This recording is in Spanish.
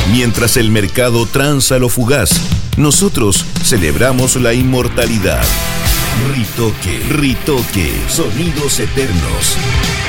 Mientras el mercado transa lo fugaz, nosotros celebramos la inmortalidad. Ritoque, Ritoque, sonidos eternos.